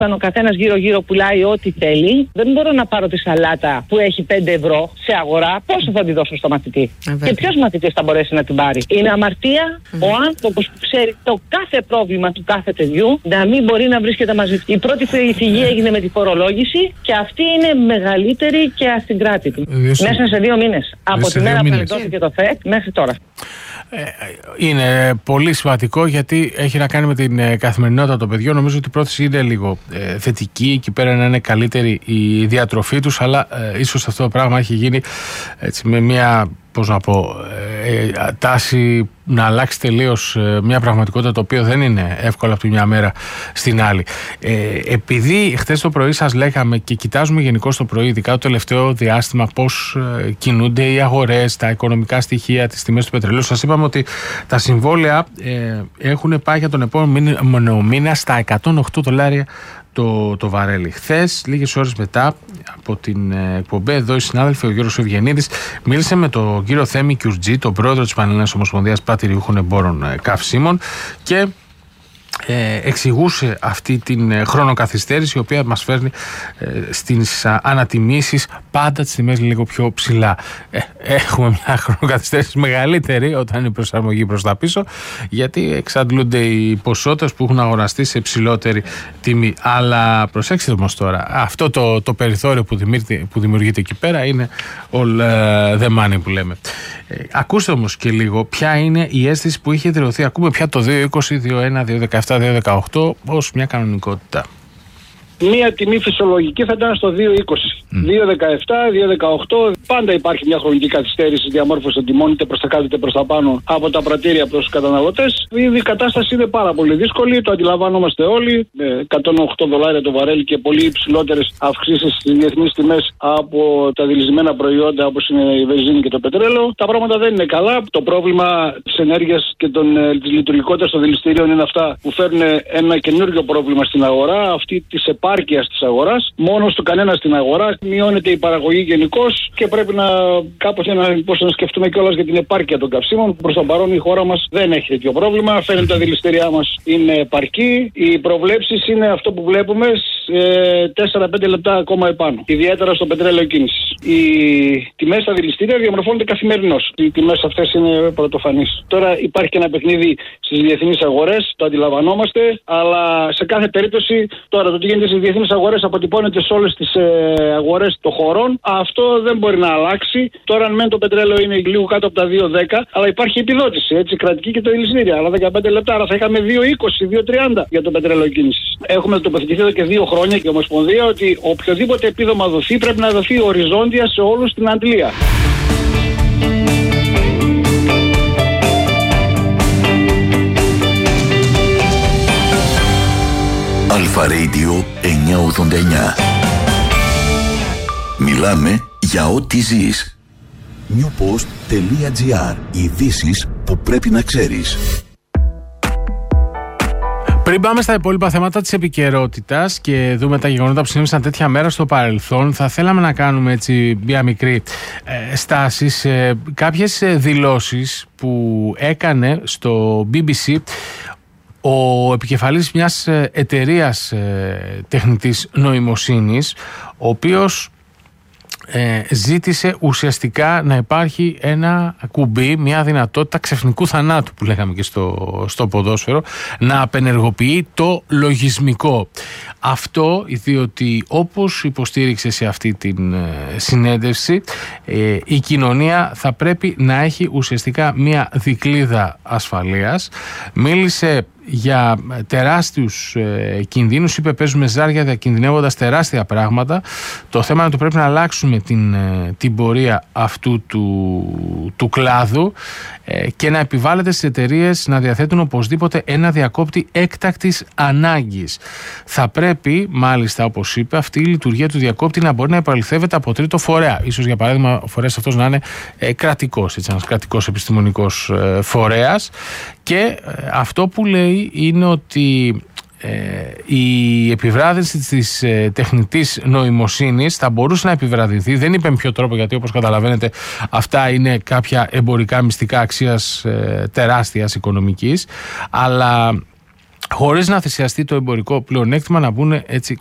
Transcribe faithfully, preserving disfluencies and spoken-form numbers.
Όταν ο καθένας γύρω-γύρω πουλάει ό,τι θέλει, δεν μπορώ να πάρω τη σαλάτα που έχει πέντε ευρώ σε αγορά. Πόσο θα τη δώσω στο μαθητή? Ε, και ποιος μαθητής θα μπορέσει να την πάρει? Είναι αμαρτία mm. ο άνθρωπος που ξέρει το κάθε πρόβλημα του κάθε παιδιού να μην μπορεί να βρίσκεται μαζί του. Η πρώτη φυγή έγινε με τη φορολόγηση και αυτή είναι μεγαλύτερη και ασυγκράτητη. Μέσα σε δύο μήνες. Από τη μέρα που δόθηκε το ΦΕΚ μέχρι τώρα. Είναι πολύ σημαντικό γιατί έχει να κάνει με την καθημερινότητα των παιδιών. Νομίζω ότι η πρόθεση είναι λίγο ε, θετική, εκεί πέρα να είναι καλύτερη η διατροφή τους, αλλά ε, ίσως αυτό το πράγμα έχει γίνει έτσι, με μια, πώς να πω, ε, ε, τάση να αλλάξει τελείως ε, μια πραγματικότητα, το οποίο δεν είναι εύκολο από τη μια μέρα στην άλλη. Ε, επειδή χθες το πρωί σας λέγαμε και κοιτάζουμε γενικώς το πρωί, ειδικά το τελευταίο διάστημα, πώς ε, κινούνται οι αγορές, τα οικονομικά στοιχεία, τις τιμές του πετρελαίου, σας είπαμε ότι τα συμβόλαια ε, έχουν πάει για τον επόμενο μήνα στα εκατόν οκτώ δολάρια το, το βαρέλι. Χθες, λίγες ώρες μετά από την εκπομπή, εδώ η συνάδελφη, ο Γιώργος Ευγενίδης, μίλησε με τον κύριο Θέμη Κιουρτζή, τον πρόεδρο της Πανελλήνιας Ομοσπονδίας Πρατηριούχων Εμπόρων Καυσίμων, και Ε, εξηγούσε αυτή την ε, χρονοκαθυστέρηση, η οποία μας φέρνει ε, στις α, ανατιμήσεις πάντα τις τιμές λίγο πιο ψηλά. Ε, έχουμε μια χρονοκαθυστέρηση μεγαλύτερη όταν είναι η προσαρμογή προς τα πίσω, γιατί εξαντλούνται οι ποσότητες που έχουν αγοραστεί σε ψηλότερη τιμή. Αλλά προσέξτε όμως τώρα, αυτό το, το περιθώριο που δημιουργείται, που δημιουργείται εκεί πέρα είναι all uh, the money που λέμε. Ε, ακούστε όμως και λίγο ποια είναι η αίσθηση που είχε δηλωθεί. Ακούμε πια το δύο είκοσι, δύο ένα, δύο δεκαεπτά, δύο δεκαοκτώ ως μια κανονικότητα. Μία τιμή φυσιολογική θα ήταν στο δύο είκοσι. Mm. δύο δεκαεπτά, δύο δεκαοκτώ. Πάντα υπάρχει μια χρονική καθυστέρηση διαμόρφωση των τιμών, είτε προς τα κάτω είτε προς τα πάνω, από τα πρατήρια προς τους καταναλωτές. Ήδη η κατάσταση είναι πάρα πολύ δύσκολη, το αντιλαμβάνομαστε όλοι. εκατόν οκτώ δολάρια το βαρέλι και πολύ υψηλότερες αυξήσεις στις διεθνείς τιμές από τα δηλισμένα προϊόντα όπως είναι η βενζίνη και το πετρέλαιο. Τα πράγματα δεν είναι καλά. Το πρόβλημα της ενέργειας και της λειτουργικότητας των δηληστηρίων είναι αυτά που φέρνουν ένα καινούργιο πρόβλημα στην αγορά, αυτή της επάρκειας της αγοράς. Μόνος του κανένα στην αγορά. Μειώνεται η παραγωγή γενικώς και πρέπει να κάπως να, να σκεφτούμε κιόλας για την επάρκεια των καυσίμων. Προς το παρόν η χώρα μας δεν έχει τέτοιο πρόβλημα. Φαίνεται τα δηληστήριά μας είναι επαρκή. Οι προβλέψεις είναι αυτό που βλέπουμε τέσσερα πέντε λεπτά ακόμα επάνω. Ιδιαίτερα στο πετρέλαιο κίνησης. Οι τιμές στα δηληστήρια διαμορφώνονται καθημερινώς. Οι τιμές αυτές είναι πρωτοφανείς. Τώρα υπάρχει και ένα παιχνίδι στις διεθνείς αγορές, το αντιλαμβανόμαστε, αλλά σε κάθε περίπτωση τώρα το τι γίνεται στις διεθνείς αγορές αποτυπώνεται σε όλες τις ε, αγορές των χωρών. Αυτό δεν μπορεί να αλλάξει. Τώρα, αν μεν το πετρέλαιο είναι λίγο κάτω από τα δύο δέκα, αλλά υπάρχει επιδότηση, έτσι, κρατική και το δηληστήρια. Αλλά δεκαπέντε λεπτά, άρα θα είχαμε δύο είκοσι, δύο τριάντα για το πετρέλαιο κίνησης. Έχουμε τοποθετηθεί εδώ και δύο χρόνια και η Ομοσπονδία ότι οποιοδήποτε επίδομα δοθεί πρέπει να δοθεί οριζόντια σε όλους στην αντλία. Αλφα Radio εννιακόσια ογδόντα εννιά. Μιλάμε για ό,τι ζεις. newpost.gr. Ειδήσεις που πρέπει να ξέρεις. Πριν πάμε στα υπόλοιπα θέματα της επικαιρότητας και δούμε τα γεγονότα που συνέβησαν τέτοια μέρα στο παρελθόν, θα θέλαμε να κάνουμε έτσι μια μικρή ε, στάση σε κάποιες δηλώσεις που έκανε στο μπι μπι σι ο επικεφαλής μιας εταιρείας ε, τεχνητής νοημοσύνης, ο οποίος ε, ζήτησε ουσιαστικά να υπάρχει ένα κουμπί, μια δυνατότητα ξαφνικού θανάτου που λέγαμε και στο, στο ποδόσφαιρο, να απενεργοποιεί το λογισμικό. Αυτό διότι, όπως υποστήριξε σε αυτή την ε, συνέντευξη, ε, η κοινωνία θα πρέπει να έχει ουσιαστικά μια δικλείδα ασφαλείας. Μίλησε για τεράστιους ε, κινδύνους, είπε παίζουμε ζάρια διακινδυνεύοντας τεράστια πράγματα. Το θέμα είναι ότι πρέπει να αλλάξουμε την, ε, την πορεία αυτού του, του κλάδου ε, και να επιβάλλεται στις εταιρείες να διαθέτουν οπωσδήποτε ένα διακόπτη έκτακτης ανάγκης. Θα πρέπει μάλιστα, όπως είπε, αυτή η λειτουργία του διακόπτη να μπορεί να επαληθεύεται από τρίτο φορέα. Ίσως για παράδειγμα ο φορέας αυτός να είναι ε, κρατικός, έτσι, ένας κρατικός επιστημονικός ε, φορέας. Και ε, αυτό που λέει είναι ότι ε, η επιβράδυνση της ε, τεχνητής νοημοσύνης θα μπορούσε να επιβραδυνθεί. Δεν είπε με ποιο τρόπο, γιατί όπως καταλαβαίνετε αυτά είναι κάποια εμπορικά μυστικά αξίας ε, τεράστιας οικονομικής, αλλά χωρίς να θυσιαστεί το εμπορικό πλεονέκτημα, να μπουν έτσι